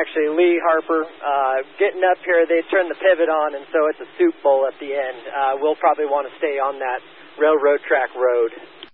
actually Lee Harper. Getting up here, they turn the pivot on, and so it's a soup bowl at the end. We'll probably want to stay on that railroad track road.